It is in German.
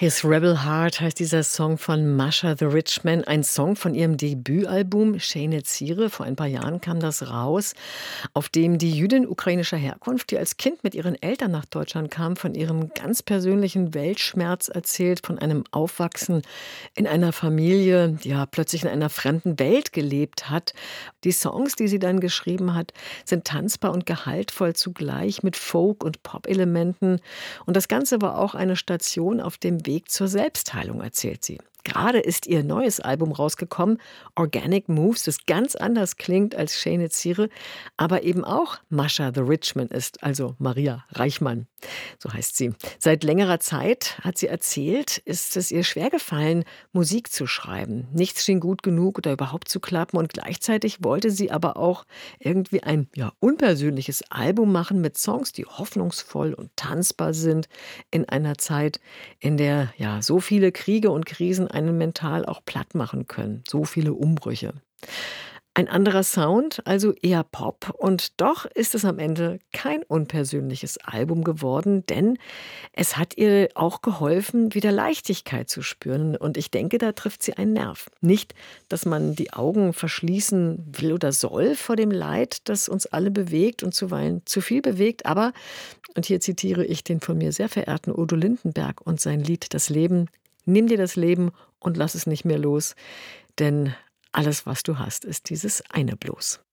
His Rebel Heart heißt dieser Song von Masha the Rich Man, ein Song von ihrem Debütalbum Shene Zire. Vor ein paar Jahren kam das raus, auf dem die Jüdin ukrainischer Herkunft, die als Kind mit ihren Eltern nach Deutschland kam, von ihrem ganz persönlichen Weltschmerz erzählt, von einem Aufwachsen in einer Familie, die ja plötzlich in einer fremden Welt gelebt hat. Die Songs, die sie dann geschrieben hat, sind tanzbar und gehaltvoll zugleich mit Folk- und Pop-Elementen. Und das Ganze war auch eine Station auf dem Weg zur Selbstheilung, erzählt sie. Gerade ist ihr neues Album rausgekommen, Organic Moves, das ganz anders klingt als Shene Zire, aber eben auch Masha the Richman ist, also Maria Reichmann, so heißt sie. Seit längerer Zeit, hat sie erzählt, ist es ihr schwergefallen, Musik zu schreiben. Nichts schien gut genug oder überhaupt zu klappen und gleichzeitig wollte sie aber auch irgendwie ein unpersönliches Album machen mit Songs, die hoffnungsvoll und tanzbar sind in einer Zeit, in der so viele Kriege und Krisen einen mental auch platt machen können. So viele Umbrüche. Ein anderer Sound, also eher Pop. Und doch ist es am Ende kein unpersönliches Album geworden, denn es hat ihr auch geholfen, wieder Leichtigkeit zu spüren. Und ich denke, da trifft sie einen Nerv. Nicht, dass man die Augen verschließen will oder soll vor dem Leid, das uns alle bewegt und zuweilen zu viel bewegt. Aber, und hier zitiere ich den von mir sehr verehrten Udo Lindenberg und sein Lied Das Leben: Nimm dir das Leben und lass es nicht mehr los, denn alles, was du hast, ist dieses eine bloß.